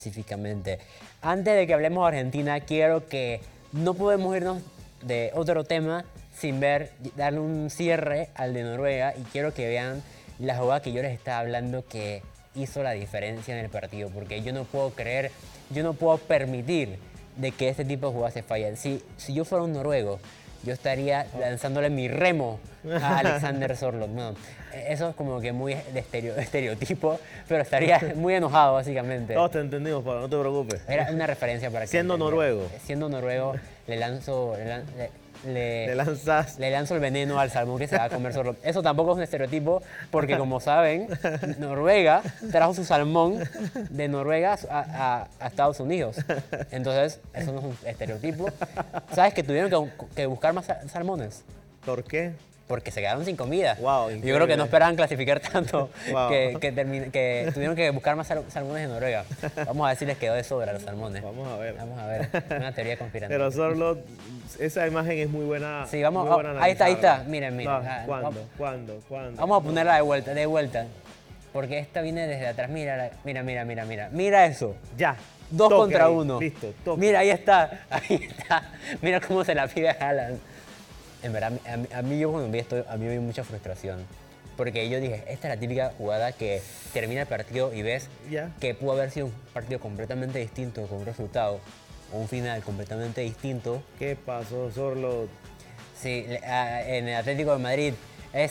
específicamente. Antes de que hablemos de Argentina, quiero que no podemos irnos de otro tema sin darle un cierre al de Noruega y quiero que vean la jugada que yo les estaba hablando que hizo la diferencia en el partido, porque yo no puedo creer, yo no puedo permitir de que este tipo de jugadas se fallen. Si yo fuera un noruego, yo estaría lanzándole mi remo a Alexander Sørloth. No, eso es como que muy de estereotipo, pero estaría muy enojado básicamente. Todos te entendimos, Pablo, no te preocupes. Era una referencia para que... Siendo noruego. Siendo noruego, le lanzo el veneno al salmón que se va a comer Sørloth. Eso tampoco es un estereotipo, porque como saben, Noruega trajo su salmón de Noruega a Estados Unidos. Entonces, eso no es un estereotipo. ¿Sabes que tuvieron que buscar más salmones? ¿Por qué? Porque se quedaron sin comida. Wow, yo creo que no esperaban clasificar tanto, wow. que tuvieron que buscar más salmones en Noruega. Vamos a ver si les quedó de sobra los salmones. Vamos a ver. Vamos a ver, una teoría conspiranoica. Pero Sørloth, esa imagen es muy buena. Sí, vamos, muy buena ahí está, miren. No, ¿Cuándo? Vamos a ponerla de vuelta. Porque esta viene desde atrás, mira eso. Ya. 2 contra 1. Listo, toque. Mira, ahí está. Mira cómo se la pide a Haaland. En verdad, a mí yo cuando vi esto, a mí me dio mucha frustración. Porque yo dije, esta es la típica jugada que termina el partido y ves que pudo haber sido un partido completamente distinto con un resultado. O un final completamente distinto. ¿Qué pasó, Sørloth? Sí, en el Atlético de Madrid, él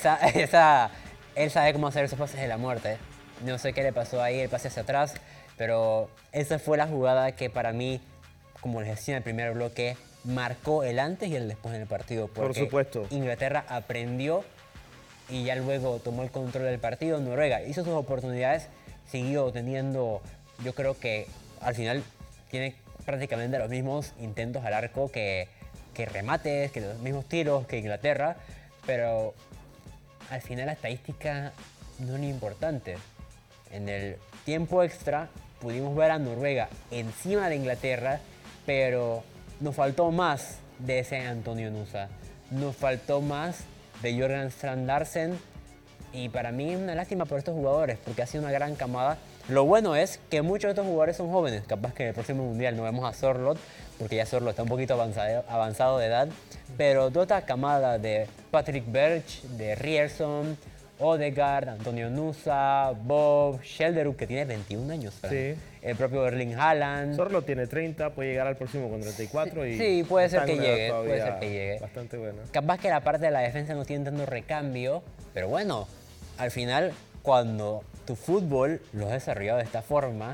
sabe cómo hacer esos pases de la muerte. No sé qué le pasó ahí, el pase hacia atrás, pero esa fue la jugada que para mí, como les decía en el primer bloque, marcó el antes y el después en el partido. Por supuesto. Inglaterra aprendió y ya luego tomó el control del partido. Noruega hizo sus oportunidades, siguió teniendo, yo creo que al final tiene prácticamente los mismos intentos al arco que remates, que los mismos tiros que Inglaterra, pero al final la estadística no es importante. En el tiempo extra pudimos ver a Noruega encima de Inglaterra, pero nos faltó más de ese Antonio Nusa, nos faltó más de Jorgen Strand Larsen y para mí es una lástima por estos jugadores porque ha sido una gran camada. Lo bueno es que muchos de estos jugadores son jóvenes, capaz que en el próximo mundial no vemos a Sørloth porque ya Sørloth está un poquito avanzado de edad, pero toda esta camada de Patrick Berg, de Ryerson, Odegaard, Antonio Nusa, Bob, Schelderup, que tiene 21 años, Fran. Sí. El propio Erling Haaland. Sørloth tiene 30, puede llegar al próximo con 34 y... Sí, puede ser que llegue, Bastante bueno. Capaz que la parte de la defensa no tiene tanto recambio, pero bueno, al final, cuando tu fútbol lo has desarrollado de esta forma,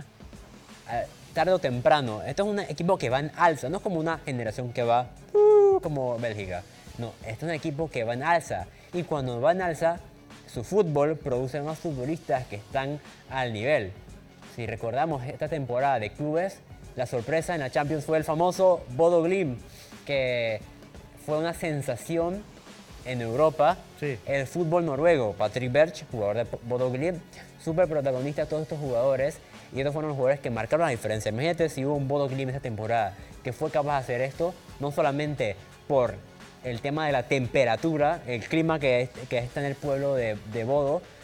tarde o temprano, esto es un equipo que va en alza, no es como una generación que va como Bélgica. No, este es un equipo que va en alza y cuando va en alza, su fútbol produce más futbolistas que están al nivel. Si recordamos esta temporada de clubes, la sorpresa en la Champions fue el famoso Bodo Glimt, que fue una sensación en Europa. Sí. El fútbol noruego, Patrick Berg, jugador de Bodo Glimt, súper protagonista de todos estos jugadores, y estos fueron los jugadores que marcaron la diferencia. Imagínate si hubo un Bodo Glimt esta temporada que fue capaz de hacer esto, no solamente por el tema de la temperatura, el clima que está en el pueblo de Bodo,